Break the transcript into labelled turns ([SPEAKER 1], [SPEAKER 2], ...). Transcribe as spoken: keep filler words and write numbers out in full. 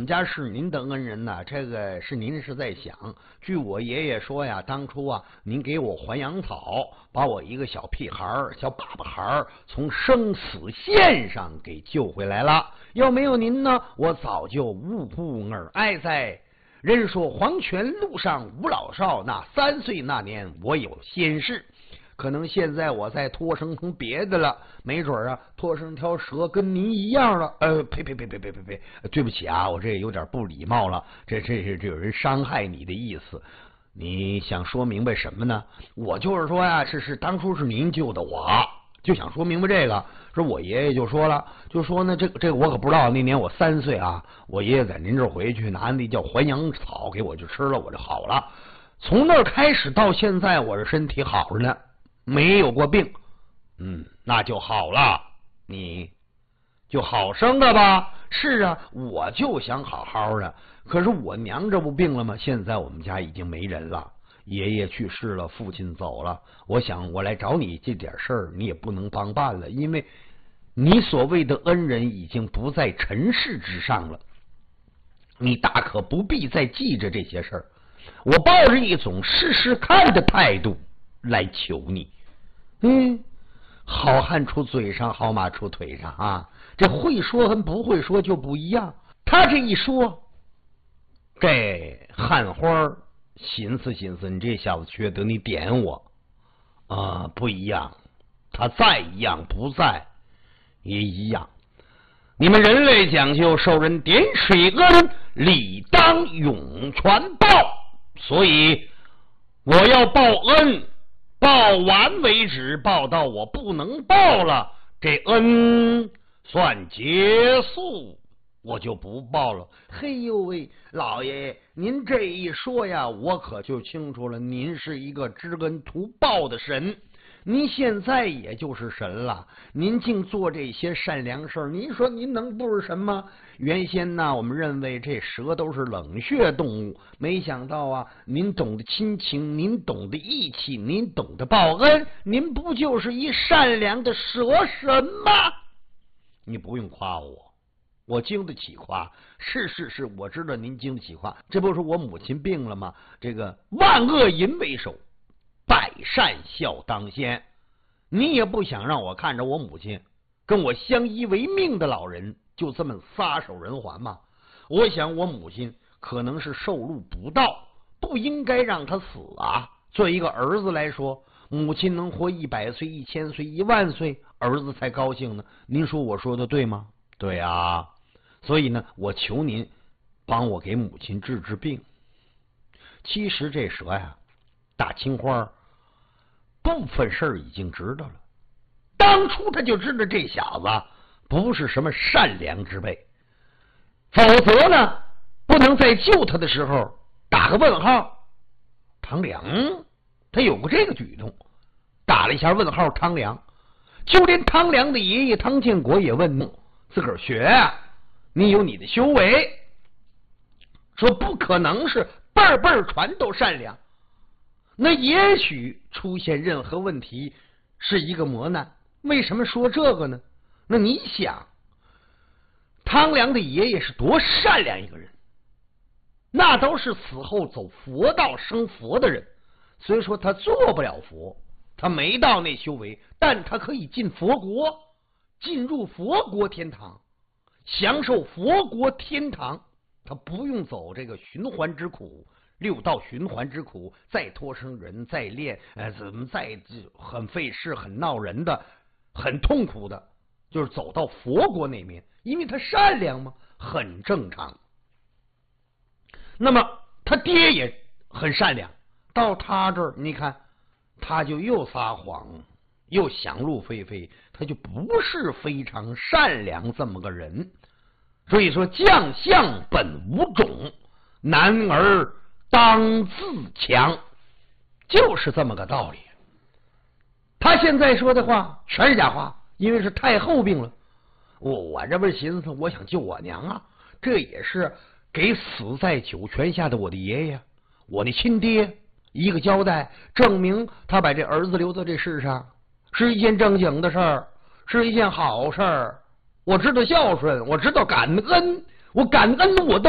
[SPEAKER 1] 家是您的恩人呐，这个是您是在想。据我爷爷说呀，当初啊，您给我还阳草，把我一个小屁孩儿、小粑粑孩儿从生死线上给救回来了。要没有您呢，我早就呜呼而哀哉。人说黄泉路上无老少，那三岁那年我有先世。可能现在我再托生成别的了，没准啊，托生条蛇跟您一样了。呃，呸呸呸呸呸呸呸，对不起啊，我这有点不礼貌了，这这是这有人伤害你的意思。你想说明白什么呢？我就是说呀、啊，是是当初是您救的我，就想说明白这个。说我爷爷就说了，就说呢，这个这个我可不知道。那年我三岁啊，我爷爷在您这儿回去拿那叫还阳草给我就吃了，我就好了。从那儿开始到现在，我这身体好着呢。没有过病，嗯，那就好了，你就好生的吧。是啊，我就想好好的，可是我娘这不病了吗？现在我们家已经没人了，爷爷去世了，父亲走了。我想我来找你这点事儿，你也不能帮办了，因为你所谓的恩人已经不在尘世之上了，你大可不必再记着这些事儿。我抱着一种试试看的态度来求你。嗯，好汉出嘴上，好马出腿上啊！这会说和不会说就不一样。他这一说，这汉花寻思寻思，你这小子觉得你点我啊、呃，不一样。他在一样，不在也一样。你们人类讲究受人点水恩，理当涌泉报，所以我要报恩。报完为止，报到我不能报了，这恩算结束，我就不报了。嘿呦喂，老爷，您这一说呀，我可就清楚了，您是一个知恩图报的神。您现在也就是神了，您净做这些善良事儿，您说您能不是神吗？原先呢，我们认为这蛇都是冷血动物，没想到啊，您懂得亲情，您懂得义气，您懂得报恩，您不就是一善良的蛇神吗？你不用夸我，我经得起夸。是是是，我知道您经得起夸。这不是我母亲病了吗？这个万恶淫为首，百善孝当先，你也不想让我看着我母亲跟我相依为命的老人就这么撒手人寰吗？我想我母亲可能是受禄不到，不应该让她死啊。作为一个儿子来说，母亲能活一百岁、一千岁、一万岁，儿子才高兴呢。您说我说的对吗？对啊，所以呢，我求您帮我给母亲治治病。其实这蛇呀，大青花部分事儿已经知道了，当初他就知道这小子不是什么善良之辈，否则呢，不能在救他的时候打个问号。汤良他有过这个举动，打了一下问号汤良，就连汤良的爷爷汤建国也问自个儿学啊，你有你的修为，说不可能是辈辈传都善良，那也许出现任何问题是一个磨难。为什么说这个呢？那你想，汤良的爷爷是多善良一个人，那都是死后走佛道生佛的人。虽说他做不了佛，他没到那修为，但他可以进佛国，进入佛国天堂，享受佛国天堂。他不用走这个循环之苦，六道循环之苦，再托生人，再练，呃，怎么再很费事、很闹人的、很痛苦的，就是走到佛国那面，因为他善良嘛，很正常。那么他爹也很善良，到他这儿，你看他就又撒谎，又想入非非，他就不是非常善良这么个人。所以说，将相本无种，男儿当自强，就是这么个道理。他现在说的话全是假话，因为是太后病了。我我这不是寻思，我想救我娘啊，这也是给死在九泉下的我的爷爷，我的亲爹一个交代，证明他把这儿子留在这世上是一件正经的事儿，是一件好事儿。我知道孝顺，我知道感恩，我感恩我的